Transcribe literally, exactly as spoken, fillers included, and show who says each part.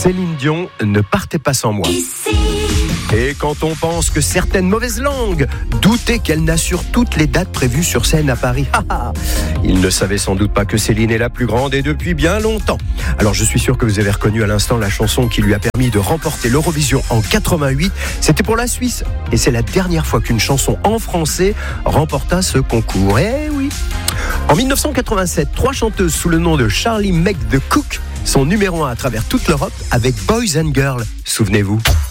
Speaker 1: Céline Dion ne partait pas sans moi.
Speaker 2: Ici.
Speaker 1: Et quand on pense que certaines mauvaises langues doutaient qu'elle n'assure toutes les dates prévues sur scène à Paris, ils ne savaient sans doute pas que Céline est la plus grande et depuis bien longtemps. Alors je suis sûr que vous avez reconnu à l'instant la chanson qui lui a permis de remporter l'Eurovision en quatre-vingt-huit. C'était pour la Suisse et c'est la dernière fois qu'une chanson en français remporta ce concours. Eh oui. En dix-neuf cent quatre-vingt-sept, trois chanteuses sous le nom de Charlie Make the Cook sont numéro un à travers toute l'Europe avec Boys and Girls. Souvenez-vous.